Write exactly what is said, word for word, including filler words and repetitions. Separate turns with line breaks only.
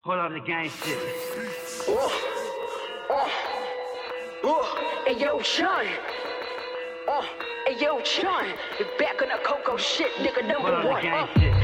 Pull on the gang shit.
Oh, oh, oh, hey yo, Sean. Oh, hey yo, Sean. You back on the Coco shit, nigga number
Pull on the
one.
gang
Uh.
shit.